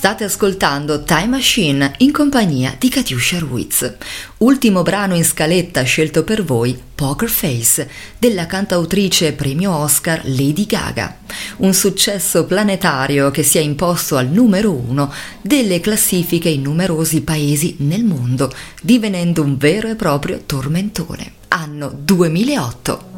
State ascoltando Time Machine in compagnia di Katiuscia Ruiz. Ultimo brano in scaletta scelto per voi, Poker Face, della cantautrice premio Oscar Lady Gaga. Un successo planetario che si è imposto al numero 1 delle classifiche in numerosi paesi nel mondo, divenendo un vero e proprio tormentone. Anno 2008.